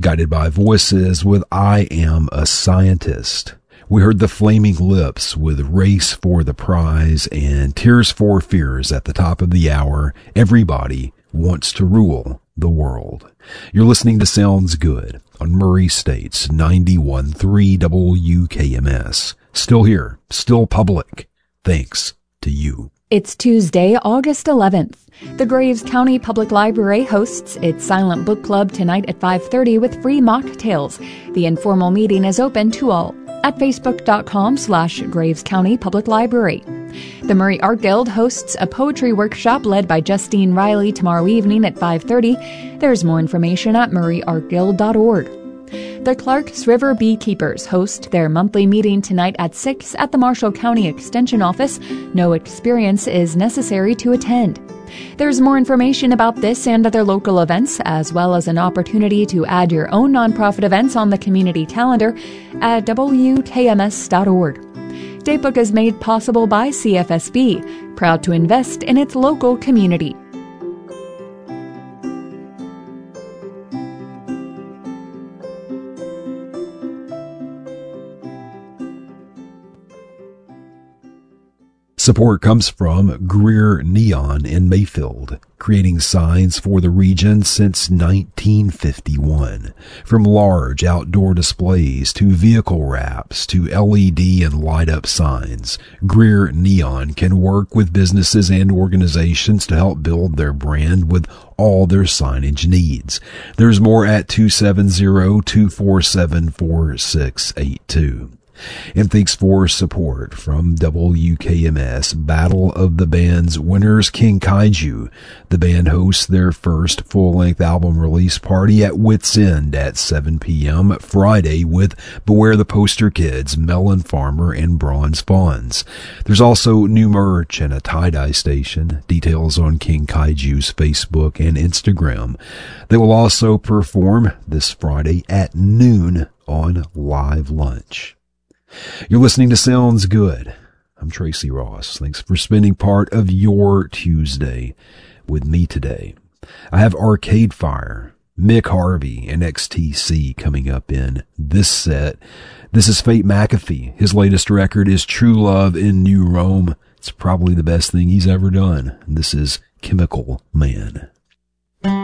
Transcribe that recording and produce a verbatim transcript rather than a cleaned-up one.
Guided by Voices with I Am a Scientist. We heard the Flaming Lips with Race for the Prize and Tears for Fears at the top of the hour. Everybody wants to rule the world. You're listening to Sounds Good on Murray State's ninety-one point three W K M S. Still here, still public. Thanks to you. It's Tuesday, August eleventh. The Graves County Public Library hosts its Silent Book Club tonight at five thirty with free mocktails. The informal meeting is open to all at facebook.com slash Graves County Public Library. The Murray Art Guild hosts a poetry workshop led by Justine Riley tomorrow evening at five thirty. There's more information at murray art guild dot org. The Clarks River Beekeepers host their monthly meeting tonight at six at the Marshall County Extension Office. No experience is necessary to attend. There's more information about this and other local events, as well as an opportunity to add your own nonprofit events on the community calendar at w k m s dot org. Datebook is made possible by C F S B, proud to invest in its local community. Support comes from Greer Neon in Mayfield, creating signs for the region since nineteen fifty-one. From large outdoor displays to vehicle wraps to L E D and light-up signs, Greer Neon can work with businesses and organizations to help build their brand with all their signage needs. There's more at two seven zero, two four seven, four six eight two. And thanks for support from W K M S Battle of the Bands winners King Kaiju. The band hosts their first full-length album release party at Wits End at seven p.m. Friday with Beware the Poster Kids, Melon Farmer, and Bronze Fawns. There's also new merch and a tie-dye station. Details on King Kaiju's Facebook and Instagram. They will also perform this Friday at noon on Live Lunch. You're listening to Sounds Good. I'm Tracy Ross. Thanks for spending part of your Tuesday with me today. I have Arcade Fire, Mick Harvey, and X T C coming up in this set. This is Fate McAfee. His latest record is True Love in New Rome. It's probably the best thing he's ever done. This is Chemical Man.